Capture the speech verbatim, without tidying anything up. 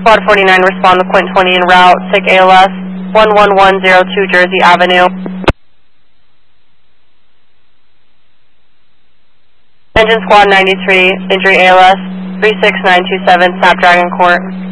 Squad forty-nine, respond to Quint twenty en route, sick A L S, one one one zero two Jersey Avenue. Engine Squad ninety-three, injury A L S, three six nine two seven, Snapdragon Court.